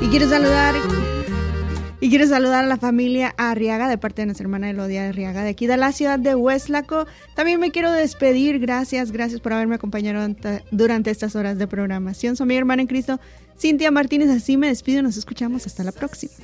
Y quiero saludar a la familia Arriaga de parte de nuestra hermana Elodia Arriaga de aquí de la ciudad de Hueslaco. También me quiero despedir. Gracias por haberme acompañado durante estas horas de programación. Soy mi hermana en Cristo, Cintia Martínez. Así me despido. Nos escuchamos hasta la próxima.